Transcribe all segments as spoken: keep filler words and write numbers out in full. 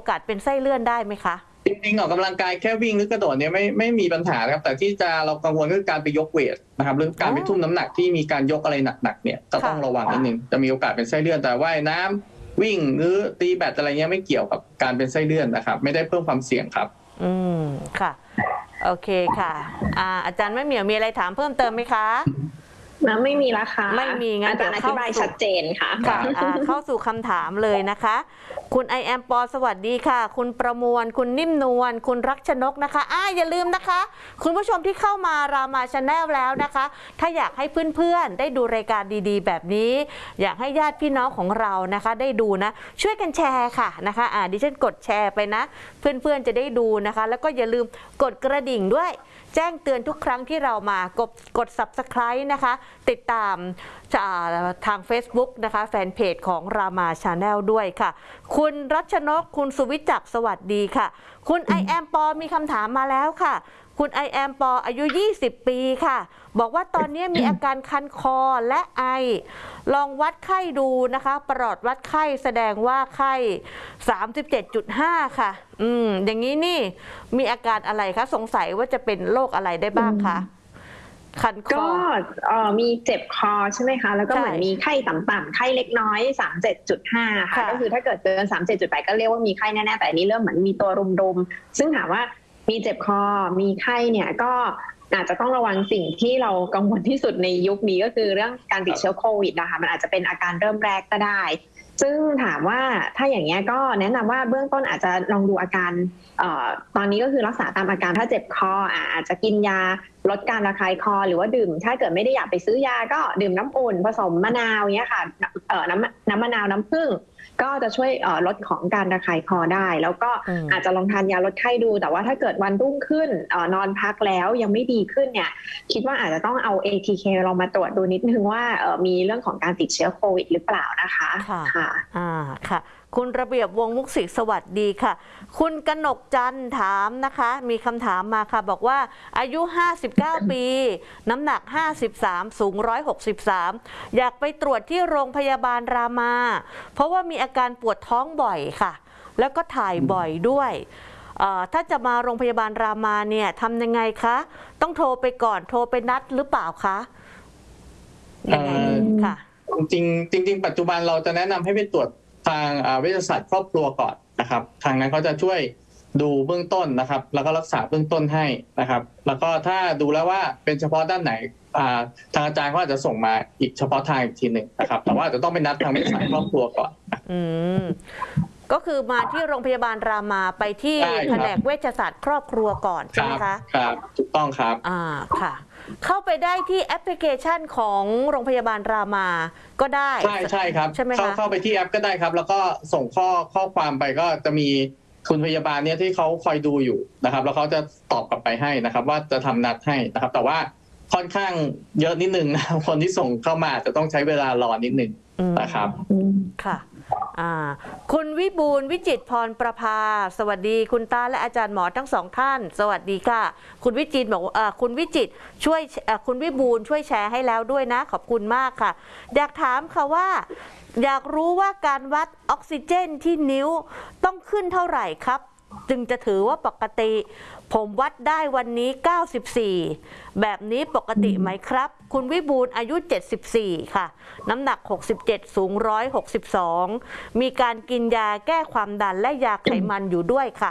อกาสเป็นไส้เลื่อนได้ไหมคะจริงๆออกกำลังกายแค่วิ่งหรือกระโดดเนี่ยไม่ไม่มีปัญหาครับแต่ที่จะเรากังวลคือการไปยกเวทนะครับหรือการไปทุ่มน้ำหนักที่มีการยกอะไรหนักๆเนี่ยจะต้องระวังนิดนึงจะมีโอกาสเป็นไส้เลื่อนแต่ว่ายน้ำวิ่งหรือตีแบดอะไรเงี้ยไม่เกี่ยวกับการเป็นไส้เลื่อนนะครับไม่ได้เพิ่มความเสี่ยงครับอืมค่ะโอเคค่ะอ่าอาจารย์แม่เหมียวมีอะไรถามเพิ่มเติมไหมคะไม่มีละค่ะไม่มีงั้นอาจารย์อธิบายชัดเจนค่ะค่ะเข้าสู่คำถามเลยนะคะคุณไอแอมปอสวัสดีค่ะคุณประมวลคุณนิ่มนวลคุณรักชนกนะคะอ่าอย่าลืมนะคะคุณผู้ชมที่เข้ามารามาชาแนลแล้วนะคะถ้าอยากให้เพื่อนๆได้ดูรายการดีๆแบบนี้อยากให้ญาติพี่น้องของเรานะคะได้ดูนะช่วยกันแชร์ค่ะนะคะอ่าดิฉันกดแชร์ไปนะเพื่อนๆจะได้ดูนะคะแล้วก็อย่าลืมกดกระดิ่งด้วยแจ้งเตือนทุกครั้งที่เรามากดกด ซับสไครบ์ นะคะติดตามทาง เฟซบุ๊ก นะคะแฟนเพจของรามาชาแนลด้วยค่ะคุณรัชนกคุณสุวิจักรสวัสดีค่ะคุณไอแอมปอมีคำถามมาแล้วค่ะคุณไอแอมปออายุยี่สิบปีค่ะบอกว่าตอนนี้มีอาการคันคอและไอลองวัดไข้ดูนะคะปลอดวัดไข้แสดงว่าไข้ สามสิบเจ็ดจุดห้า ค่ะอืมอย่างนี้นี่มีอาการอะไรคะสงสัยว่าจะเป็นโรคอะไรได้บ้างคะคันคอก็เอ่อมีเจ็บคอใช่ไหมคะแล้วก็เหมือนมีไข้ต่ำๆไข้เล็กน้อย สามสิบเจ็ดจุดห้า ค่ะก็คือถ้าเกิดเกิน สามสิบเจ็ดจุดแปด ก็เรียกว่ามีไข้แน่ๆแต่อันนี้เริ่มเหมือนมีตัวรุมๆซึ่งถามว่ามีเจ็บคอมีไข้เนี่ยก็อาจจะต้องระวังสิ่งที่เรากังวลที่สุดในยุคนี้ก็คือเรื่องการติดเชื้อโควิดนะคะมันอาจจะเป็นอาการเริ่มแรกก็ได้ซึ่งถามว่าถ้าอย่างนี้ก็แนะนำว่าเบื้องต้นอาจจะลองดูอาการเอ่อตอนนี้ก็คือรักษาตามอาการถ้าเจ็บคออาจจะกินยาลดการระคายคอหรือว่าดื่มถ้าเกิดไม่ได้อยากไปซื้อยาก็ดื่มน้ำอุ่นผสมมะนาวเนี้ยค่ะเอ่อน้ำน้ำมะนาวน้ำผึ้งก็จะช่วยเอ่อลดของการระคายคอได้แล้วก็อาจจะลองทานยาลดไข้ดูแต่ว่าถ้าเกิดวันรุ่งขึ้นเอ่อนอนพักแล้วยังไม่ดีขึ้นเนี่ยคิดว่าอาจจะต้องเอา เอ ที เค ลองมาตรวจดูนิดนึงว่าเอ่อมีเรื่องของการติดเชื้อโควิดหรือเปล่านะคะค่ะอ่าค่ะคุณระเบียบวงมุกสิสวัสดีค่ะคุณกนกจันทร์ถามนะคะมีคำถามมาค่ะบอกว่าอายุห้าสิบเก้าปีน้ำหนักห้าสิบสามสูงหนึ่งร้อยหกสิบสามอยากไปตรวจที่โรงพยาบาลรามาเพราะว่ามีอาการปวดท้องบ่อยค่ะแล้วก็ถ่ายบ่อยด้วยถ้าจะมาโรงพยาบาลรามาเนี่ยทำยังไงคะต้องโทรไปก่อนโทรไปนัดหรือเปล่าคะยังไงค่ะจริงจริงปัจจุบันเราจะแนะนำให้ไปตรวจทางเวชศาสตร์ครอบครัวก่อนนะครับทางนั้นเขาจะช่วยดูเบื้องต้นนะครับแล้วก็รักษาเบื้องต้นให้นะครับแล้วก็ถ้าดูแล้วว่าเป็นเฉพาะด้านไหนทางอาจารย์เขาอาจจะส่งมาอีกเฉพาะทางอีกทีหนึ่งนะครับแต่ว่าจะต้องไปนัดทางเวชศาสตร์ครอบครัวก่อนอืมก็คือมาที่โรงพยาบาลรามาไปที่แผนกเวชศาสตร์ครอบครัวก่อนใช่ไหมคะครับถูกต้องครับอ่าค่ะเข้าไปได้ที่แอปพลิเคชันของโรงพยาบาลรามาก็ได้ใช่ใช่ครับใช่ไหมคะเข้าเข้าไปที่แอปก็ได้ครับแล้วก็ส่งข้อข้อความไปก็จะมีคุณพยาบาลเนี่ยที่เขาคอยดูอยู่นะครับแล้วเขาจะตอบกลับไปให้นะครับว่าจะทำนัดให้นะครับแต่ว่าค่อนข้างเยอะนิดนึงนะคนที่ส่งเข้ามาจะต้องใช้เวลารอนิดนึงนะครับค่ะอ่าคุณวิบูลย์วิจิตรพรประภาสวัสดีคุณตาและอาจารย์หมอทั้งสองท่านสวัสดีค่ะคุณวิจิตรบอกอ่าคุณวิจิตรช่วยอ่าคุณวิบูลย์ช่วยแชร์ให้แล้วด้วยนะขอบคุณมากค่ะอยากถามค่ะว่าอยากรู้ว่าการวัดออกซิเจนที่นิ้วต้องขึ้นเท่าไหร่ครับจึงจะถือว่าปกติผมวัดได้วันนี้เก้าสิบสี่แบบนี้ปกติไหมครับคุณวิบูลย์อายุเจ็ดสิบสี่ค่ะน้ำหนักหกสิบเจ็ดสูงหนึ่งร้อยหกสิบสองมีการกินยาแก้ความดันและยาไขมันอยู่ด้วยค่ะ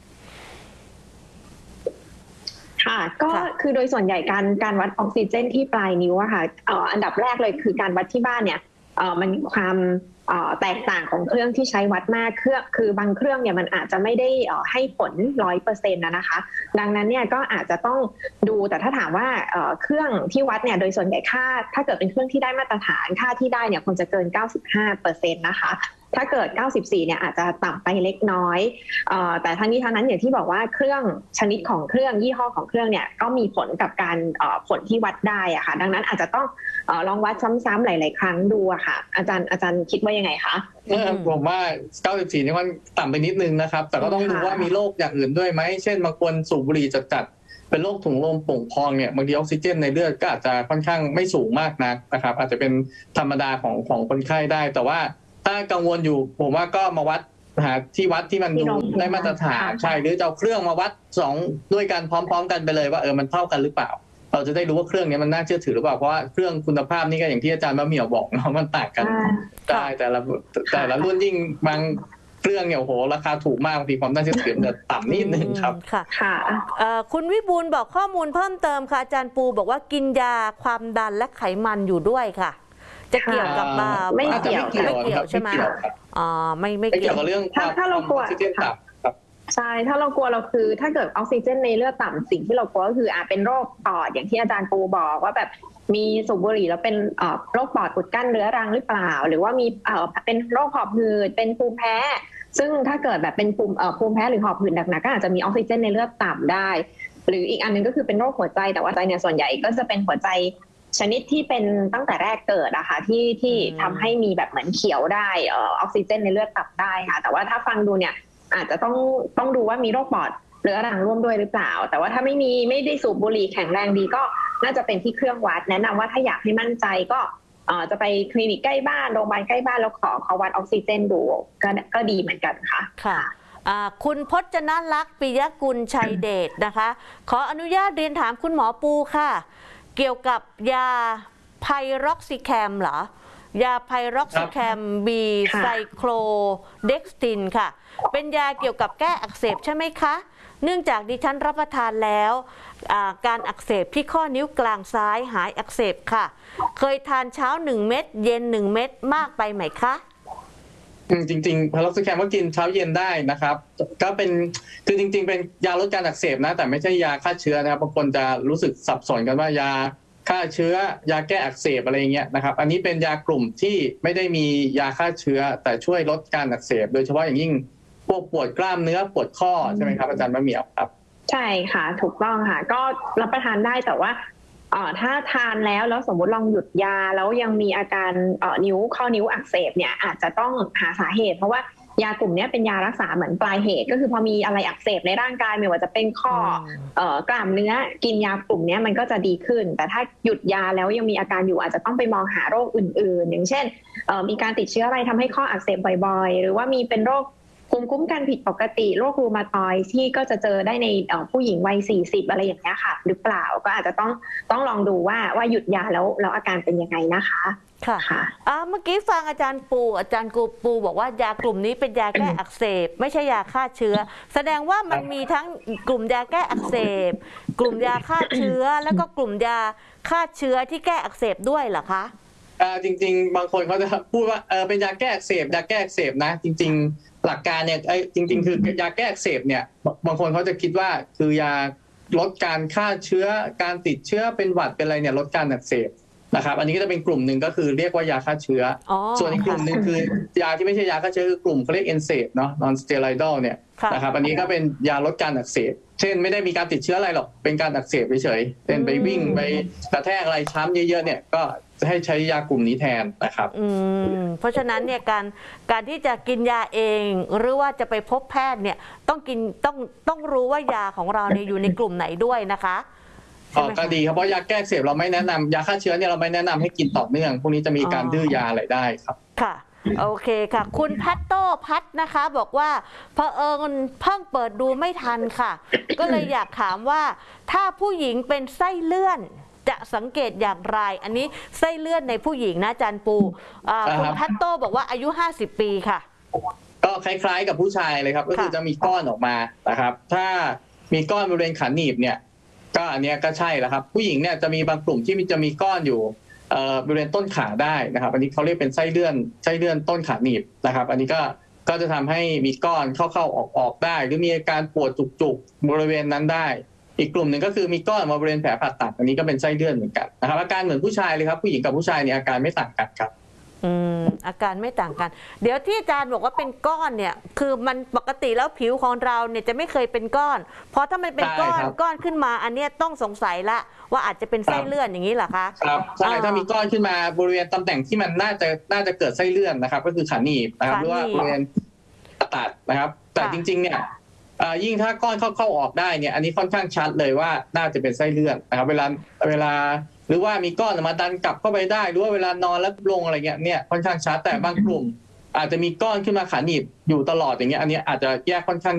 ค่ะก็คือโดยส่วนใหญ่การการวัดออกซิเจนที่ปลายนิ้วอะค่ะเอ่ออันดับแรกเลยคือการวัดที่บ้านเนี่ยเอ่อมันมีความแตกต่างของเครื่องที่ใช้วัดมากเครื่องคือบางเครื่องเนี่ยมันอาจจะไม่ได้ให้ผล ร้อยเปอร์เซ็นต์ นะนะคะดังนั้นเนี่ยก็อาจจะต้องดูแต่ถ้าถามว่าเครื่องที่วัดเนี่ยโดยส่วนใหญ่ค่าถ้าเกิดเป็นเครื่องที่ได้มาตรฐานค่าที่ได้เนี่ยควรจะเกิน เก้าสิบห้าเปอร์เซ็นต์ นะคะถ้าเกิดเก้าสิบสี่เนี่ยอาจจะต่ำไปเล็กน้อยแต่ทั้งนี้ทั้งนั้นอย่างที่บอกว่าเครื่องชนิดของเครื่องยี่ห้อของเครื่องเนี่ยก็มีผลกับการผลที่วัดได้อะค่ะดังนั้นอาจจะต้องลองวัดซ้ำๆหลายๆครั้งดูอะค่ะอาจารย์อาจารย์คิดว่ายังไงคะผมว่าเก้าสิบสี่นี่มันต่ำไปนิดนึงนะครับแต่ก็ต้องดูว่ามีโรคอย่างอื่นด้วยไหมเช่นบางคนสูบบุหรี่จัดๆเป็นโรคถุงลมโป่งพองเนี่ยบางทีออกซิเจนในเลือดก็อาจจะค่อนข้างไม่สูงมากนักนะครับอาจจะเป็นธรรมดาของของคนไข้ได้แต่ว่าถ้ากังวลอยู่ผมว่าก็มาวัดหาที่วัดที่มันดูได้มาตรฐานใช่หรือจะเอาเครื่องมาวัดสองด้วยกันพร้อมๆกันไปเลยว่าเออมันเท่ากันหรือเปล่าเราจะได้รู้ว่าเครื่องนี้มันน่าเชื่อถือหรือเปล่าเพราะว่าเครื่องคุณภาพนี่ก็อย่างที่อาจารย์มะเหมี่ยวบอกเนาะมันต่างกันได้แต่ละแต่ละรุ่นยิ่งบางเครื่องเนี่ยโอ้โหราคาถูกมากบางทีความน่าเชื่อถือจะต่ำนิดนึงครับค่ะค่ะคุณวิบูลย์บอกข้อมูลเพิ่มเติมค่ะอาจารย์ปูบอกว่ากินยาความดันและไขมันอยู่ด้วยค่ะจะเกี่ยวกับไม่เกี่ยวไม่เกี่ยวใช่ไหมอ๋อไม่ไม่เกี่ยวกับเรื่องถ้าถ้าเรากลัวใช่ถ้าเรากลัวเราคือถ้าเกิดออกซิเจนในเลือดต่ำสิ่งที่เรากลัวก็คืออาจเป็นโรคปอดอย่างที่อาจารย์ปูบอกว่าแบบมีสูบบุหรี่แล้วเป็นโรคปอดอุดกั้นเรื้อรังหรือเปล่าหรือว่ามีเป็นโรคหอบหืดเป็นภูมิแพ้ซึ่งถ้าเกิดแบบเป็นภูมิภูมิแพ้หรือหอบหืดหนักๆก็อาจจะมีออกซิเจนในเลือดต่ำได้หรืออีกอันนึงก็คือเป็นโรคหัวใจแต่ว่าใจเนี่ยส่วนใหญ่ก็จะเป็นหัวใจชนิดที่เป็นตั้งแต่แรกเกิดนะคะที่ที่ทำให้มีแบบเหมือนเขียวได้ออกซิเจนในเลือดต่ำได้ค่ะแต่ว่าถ้าฟังดูเนี่ยอาจจะต้องต้องดูว่ามีโรคปอดเรื้อรังร่วมด้วยหรือเปล่าแต่ว่าถ้าไม่มีไม่ได้สูบบุหรี่แข็งแรงดีก็น่าจะเป็นที่เครื่องวัดแนะนำว่าถ้าอยากให้มั่นใจก็จะไปคลินิกใกล้บ้านโรงพยาบาลใกล้บ้านแล้วขอเขาวัดออกซิเจนดูก็ก็ดีเหมือนกันค่ะค่ะคุณพจนลักษณ์ปิยกุลชัยเดชนะคะขออนุญาตเรียนถามคุณหมอปูค่ะเกี่ยวกับยาไพร็อกซิแคมเหรอยาไพร็อกซิแคมบีไซโคลเด็กสตินค่ะเป็นยาเกี่ยวกับแก้อักเสบใช่ไหมคะเนื่องจากดิฉันรับประทานแล้วการอักเสบที่ข้อนิ้วกลางซ้ายหายอักเสบค่ะเคยทานเช้าหนึ่งเม็ดเย็นหนึ่งเม็ดมากไปไหมคะจริงๆไพร็อกซิแคมก็กินเช้าเย็นได้นะครับก็เป็นคือจริงๆเป็นยาลดการอักเสบนะแต่ไม่ใช่ยาฆ่าเชื้อนะครับบางคนจะรู้สึกสับสนกันว่ายาฆ่าเชื้อยาแก้อักเสบอะไรอย่างเงี้ยนะครับอันนี้เป็นยากลุ่มที่ไม่ได้มียาฆ่าเชื้อแต่ช่วยลดการอักเสบโดยเฉพาะอย่างยิ่งพวกปวดกล้ามเนื้อปวดข้อใช่ไหมครับอาจารย์มะเหมี่ยวครับใช่ค่ะถูกต้องค่ะก็รับประทานได้แต่ว่าเอ่อถ้าทานแล้วแล้วสมมุติลองหยุดยาแล้วยังมีอาการเอ่อนิ้วข้อนิ้วอักเสบเนี่ยอาจจะต้องหาสาเหตุเพราะว่ายากลุ่มนี้เป็นยารักษาเหมือนปลายเหตุก็คือพอมีอะไรอักเสบในร่างกายไม่ว่าจะเป็นข้อเอ่อกล้ามเนื้อกินยากลุ่มนี้มันก็จะดีขึ้นแต่ถ้าหยุดยาแล้วยังมีอาการอยู่อาจจะต้องไปมองหาโรคอื่นๆอย่างเช่นเอ่อมีการติดเชื้ออะไรทำให้ข้ออักเสบบ่อยๆหรือว่ามีเป็นโรคภูมิคุ้มกันผิดปกติโรครูมาตอยด์ที่ก็จะเจอได้ในผู้หญิงวัยสี่สิบอะไรอย่างเงี้ยค่ะหรือเปล่าก็อาจจะต้องต้องลองดูว่าว่าหยุดยาแล้วแล้วอาการเป็นยังไงนะคะค่ะค่ะเมื่อกี้ฟังอาจารย์ปูอาจารย์กูปูบอกว่ายากลุ่มนี้เป็นยาแก้อักเสบไม่ใช่ยาฆ่าเชื้อแสดงว่ามันมีทั้งกลุ่มยาแก้อักเสบกลุ่มยาฆ่าเชื้อแล้วก็กลุ่มยาฆ่าเชื้อที่แก้อักเสบด้วยเหรอคะจริงๆบางคนเขาจะพูดว่าเออเป็นยาแก้อักเสบยาแก้อักเสบนะจริงๆหลักการเนี่ยจริงๆคือยาแก้อักเสบเนี่ยบางคนเขาจะคิดว่าคือยาลดการฆ่าเชื้อการติดเชื้อเป็นหวัดเป็นอะไรเนี่ยลดการอักเสบนะครับอันนี้ก็จะเป็นกลุ่มหนึ่งก็คือเรียกว่ายาฆ่าเชื้อส่วนอีกกลุ่มหนึ่งคือยาที่ไม่ใช่ยาฆ่าเชื้อคือกลุ่มเขาเรียกเอนเซดเนาะ non steroidal เนี่ยนะครับอันนี้ก็เป็นยาลดการอักเสบเช่นไม่ได้มีการติดเชื้ออะไรหรอกเป็นการอักเสบเฉยๆเป็นไปวิ่งไปกระแทกอะไรช้ำเยอะๆเนี่ยก็จะให้ใช้ยากลุ่มนี้แทนนะครับอืมเพราะฉะนั้นเนี่ยการการที่จะกินยาเองหรือว่าจะไปพบแพทย์เนี่ยต้องกินต้องต้องรู้ว่ายาของเราเนี่ยอยู่ในกลุ่มไหนด้วยนะคะก็ดีครับเพราะยาแก้อักเสบเราไม่แนะนำยาฆ่าเชื้อเนี่ยเราไม่แนะนำให้กินต่อเนื่องพวกนี้จะมีการดื้อยาอะไรได้ครับค่ะโอเคค่ะคุณแพทโต้พัทนะคะบอกว่าเผอิญเพิ่งเปิดดูไม่ทันค่ะก็เลยอยากถามว่าถ้าผู้หญิงเป็นไส้เลื่อนจะสังเกตอย่างไรอันนี้ไส้เลื่อนในผู้หญิงนะอาจารย์ปูคุณแพทโต้บอกว่าอายุห้าสิบปีค่ะก็คล้ายๆกับผู้ชายเลยครับก็คือจะมีก้อนออกมานะครับถ้ามีก้อนบริเวณขาหนีบเนี่ยก็อันนี้ก็ใช่แล้วครับผู้หญิงเนี่ยจะมีบางกลุ่มที่จะมีก้อนอยู่บริเวณต้นขาได้นะครับอันนี้เขาเรียกเป็นไส้เลื่อนไส้เลื่อนต้นขาหนีบนะครับอันนี้ก็ก็จะทำให้มีก้อนเข้าๆออกๆได้หรือมีอาการปวดจุกๆบริเวณนั้นได้อีกกลุ่มหนึ่งก็คือมีก้อนมาบริเวณแผลผ่าตัดอันนี้ก็เป็นไส้เลื่อนเหมือนกันนะครับอาการเหมือนผู้ชายเลยครับผู้หญิงกับผู้ชายเนี่ยอาการไม่ต่างกันครับอืมอาการไม่ต่างกันเดี๋ยวที่อาจารย์บอกว่าเป็นก้อนเนี่ยคือมันปกติแล้วผิวของเราเนี่ยจะไม่เคยเป็นก้อนเพราะถ้ามันเป็นก้อนก้อนขึ้นมาอันนี้ต้องสงสัยละว่าอาจจะเป็นไส้เลื่อนอย่างนี้เหรอคะครับใช่ถ้ามีก้อนขึ้นมาบริเวณตำแหน่งที่มันน่าจะน่าจะเกิดไส้เลื่อนนะครับก็คือขาหนีบนะครับหรือว่าบริเวณตัดนะครับแต่จริงๆเนี่ยยิ่งถ้าก้อนเข้าเข้าออกได้เนี่ยอันนี้ค่อนข้างชัดเลยว่าน่าจะเป็นไส้เลื่อนนะครับเวลาเวลาหรือว่ามีก้อนมาดันกลับเข้าไปได้หรือว่าเวลานอนแล้วลงอะไรเงี้ยเนี่ยค่อนข้างชัดแต่บางกลุ่มอาจจะมีก้อนขึ้นมาขาหนีบอยู่ตลอดอย่างเงี้ยอันนี้อาจจะแยกค่อนข้าง